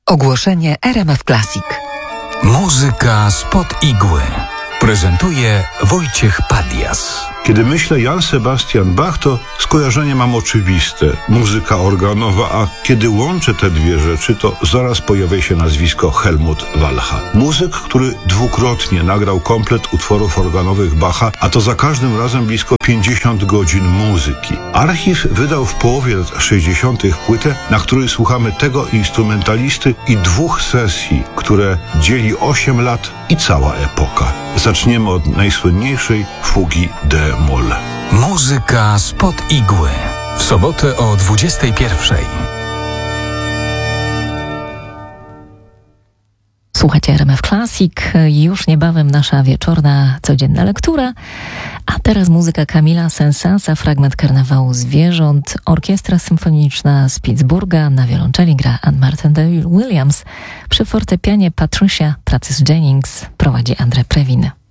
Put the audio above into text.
Ogłoszenie RMF Classic. Muzyka spod igły. Prezentuje Wojciech Padias. Kiedy myślę Jan Sebastian Bach, to skojarzenie mam oczywiste. Muzyka organowa, a kiedy łączę te dwie rzeczy, to zaraz pojawia się nazwisko Helmut Wallcha. Muzyk, który dwukrotnie nagrał komplet utworów organowych Bacha, a to za każdym razem blisko 50 godzin muzyki. Archiw wydał w połowie lat 60. płytę, na której słuchamy tego instrumentalisty i dwóch sesji, które dzieli 8 lat i cała epoka. Zaczniemy od najsłynniejszej fugi d-moll. Muzyka spod igły. W sobotę o 21:00. Słuchajcie RMF Classic, już niebawem nasza wieczorna, codzienna lektura, a teraz muzyka Camille'a Saint-Saënsa, fragment Karnawału Zwierząt, Orkiestra Symfoniczna z Pittsburgha, na wiolonczeli gra Ann-Martin Williams, przy fortepianie Patricia Tracis Jennings prowadzi André Previn.